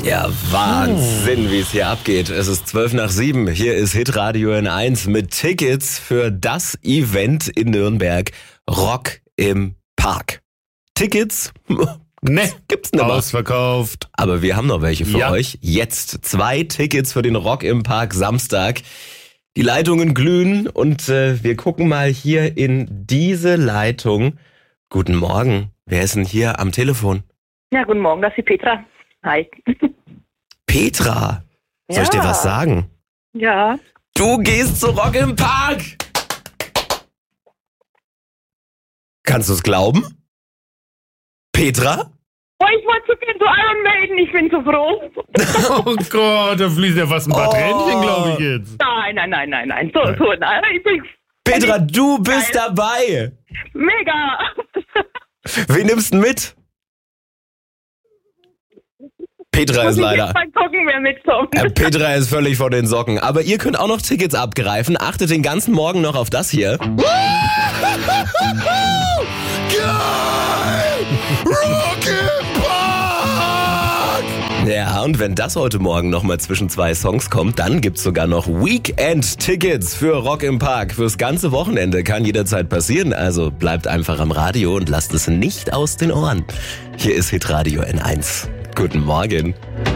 Ja, Wahnsinn, wie es hier abgeht. Es ist 6:40. Hier ist Hitradio N1 mit Tickets für das Event in Nürnberg. Rock im Park. Tickets? Ne, Gibt's nicht mehr. Ausverkauft. Aber wir haben noch welche für euch. Jetzt 2 Tickets für den Rock im Park Samstag. Die Leitungen glühen und wir gucken mal hier in diese Leitung. Guten Morgen. Wer ist denn hier am Telefon? Ja, guten Morgen, das ist die Petra. Hi. Petra. Soll ich dir was sagen? Ja. Du gehst zu Rock im Park. Kannst du es glauben? Petra? Oh, ich wollte so gerne zu Iron Maiden, ich bin so froh. Oh Gott, da fließt ja fast ein paar Tränchen, glaube ich jetzt. Nein. So, nein. Ich bin Petra, du bist dabei. mega. Wen nimmst du mit? Petra ist leider... Mal gucken, wer mitkommt. Petra ist völlig vor den Socken. Aber ihr könnt auch noch Tickets abgreifen. Achtet den ganzen Morgen noch auf das hier. Geil! Rock im Park! Ja, und wenn das heute Morgen nochmal zwischen 2 Songs kommt, dann gibt's sogar noch Weekend-Tickets für Rock im Park. Fürs ganze Wochenende kann jederzeit passieren. Also bleibt einfach am Radio und lasst es nicht aus den Ohren. Hier ist Hitradio N1. Guten Morgen.